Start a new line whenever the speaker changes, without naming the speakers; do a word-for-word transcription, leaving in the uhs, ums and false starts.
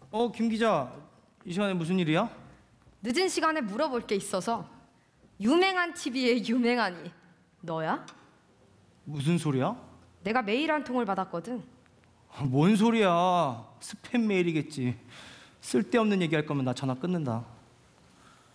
어, 김 기자, 이 시간에 무슨 일이야?
늦은 시간에 물어볼 게 있어서. 유명한 티비의 유명한이 너야?
무슨 소리야?
내가 메일 한 통을 받았거든.
뭔 소리야? 스팸 메일이겠지. 쓸데없는 얘기할 거면 나 전화 끊는다.